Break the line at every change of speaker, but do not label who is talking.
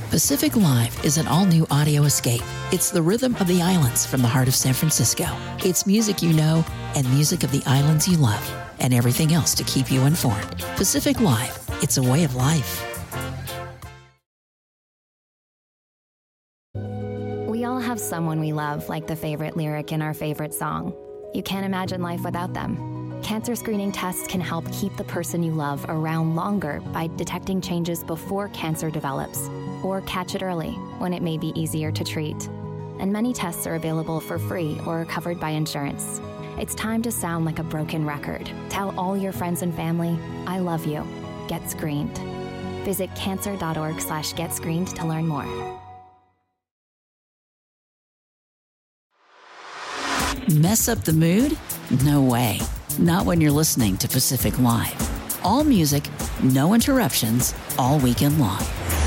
Pacific Live is an all-new audio escape. It's the rhythm of the islands from the heart of San Francisco. It's music you know and music of the islands you love, and everything else to keep you informed. Pacific Live, it's a way of life.
We all have someone we love, like the favorite lyric in our favorite song. You can't imagine life without them. Cancer screening tests can help keep the person you love around longer by detecting changes before cancer develops, or catch it early when it may be easier to treat. And many tests are available for free or covered by insurance. It's time to sound like a broken record. Tell all your friends and family, I love you. Get screened. Visit cancer.org/getscreened to learn more.
Mess up the mood? No way. Not when you're listening to Pacific Live. All music, no interruptions, all weekend long.